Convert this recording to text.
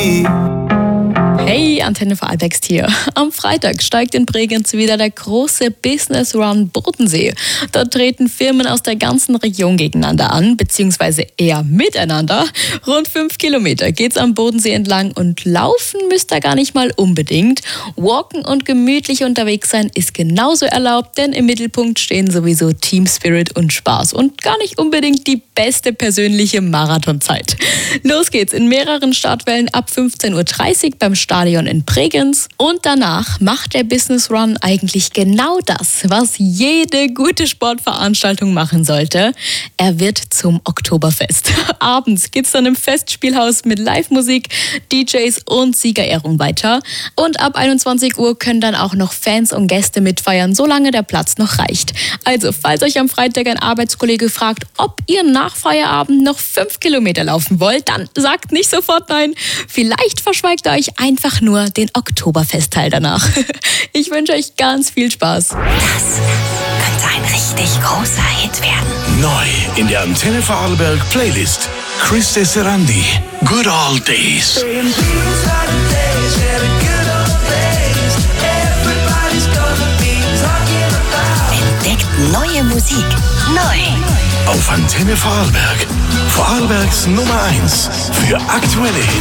Hey, Antenne Vorarlbergst hier. Am Freitag steigt in Bregenz wieder der große Business Run Bodensee. Dort treten Firmen aus der ganzen Region gegeneinander an, beziehungsweise eher miteinander. Rund 5 Kilometer geht's am Bodensee entlang und laufen müsst ihr gar nicht mal unbedingt. Walken und gemütlich unterwegs sein ist genauso erlaubt, denn im Mittelpunkt stehen sowieso Team Spirit und Spaß und gar nicht unbedingt die beste persönliche Marathonzeit. Los geht's in mehreren Startwellen ab 15:30 Uhr beim Stadion in Bregenz und danach macht der Business Run eigentlich genau das, was jede gute Sportveranstaltung machen sollte. Er wird zum Oktoberfest. Abends geht's dann im Festspielhaus mit Live-Musik, DJs und Siegerehrung weiter. Und ab 21 Uhr können dann auch noch Fans und Gäste mitfeiern, solange der Platz noch reicht. Also, falls euch am Freitag ein Arbeitskollege fragt, ob ihr nach Feierabend noch 5 Kilometer laufen wollt, dann sagt nicht sofort nein. Vielleicht verschweigt ihr euch einfach nur den Oktoberfestteil danach. Ich wünsche euch ganz viel Spaß. Das könnte ein richtig großer Hit werden. Neu in der Antenne Vorarlberg Playlist. Chris Desserandi, Good Old Days. Entdeckt neue Musik. Neu. Auf Antenne Vorarlberg. Vorarlbergs Nummer 1 für aktuelle Hits.